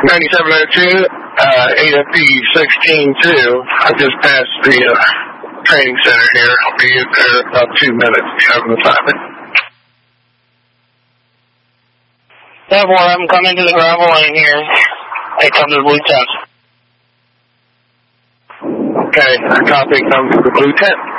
9702, AFP 16-2. I just passed the training center here. I'll be there in about 2 minutes. Do you have an assignment? Yeah, boy, I'm coming to the gravel lane here. They come to the blue tent. Okay, copy. Come to the blue tent.